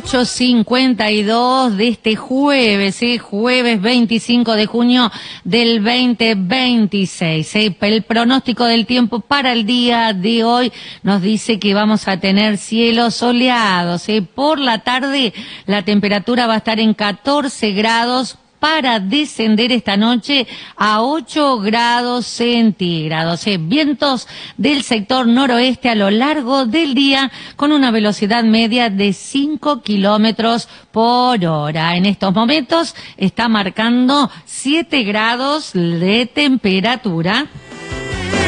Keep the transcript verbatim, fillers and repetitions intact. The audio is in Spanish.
ocho cincuenta y dos de este jueves, ¿eh? Jueves veinticinco de junio del veinte veintiséis. ¿eh? El pronóstico del tiempo para el día de hoy nos dice que vamos a tener cielos soleados. ¿eh? Por la tarde la temperatura va a estar en catorce grados, para descender esta noche a ocho grados centígrados. ¿eh? Vientos del sector noroeste a lo largo del día con una velocidad media de cinco kilómetros por hora. En estos momentos está marcando siete grados de temperatura.